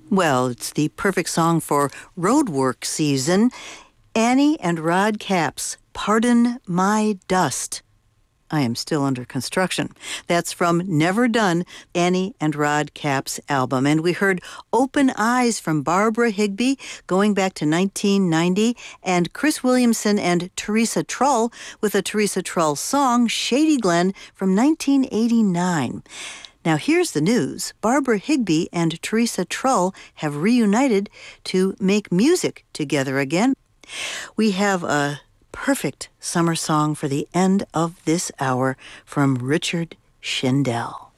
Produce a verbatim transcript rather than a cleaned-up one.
Well, it's the perfect song for roadwork season. Annie and Rod Capps, Pardon My Dust. I am still under construction. That's from Never Done, Annie and Rod Capps' album. And we heard Open Eyes from Barbara Higbie going back to nineteen ninety, and Chris Williamson and Teresa Trull with a Teresa Trull song, Shady Glen, from nineteen eighty-nine. Now here's the news. Barbara Higbie and Teresa Trull have reunited to make music together again. We have a perfect summer song for the end of this hour from Richard Shindell.